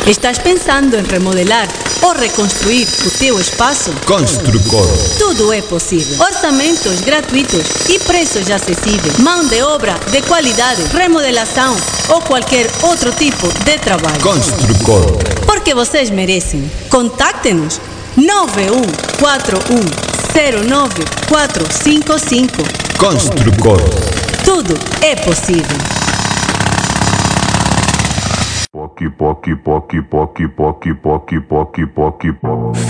Estás pensando em remodelar ou reconstruir o teu espaço? Construcor. Tudo é possível. Orçamentos gratuitos e preços acessíveis. Mão de obra de qualidade, remodelação ou qualquer outro tipo de trabalho. Construcor. Porque vocês merecem. Contacte-nos 9141094455. Construcor. Tudo é possível. Poc, poc, poc, poc, poc, poc, poc, poc, poc.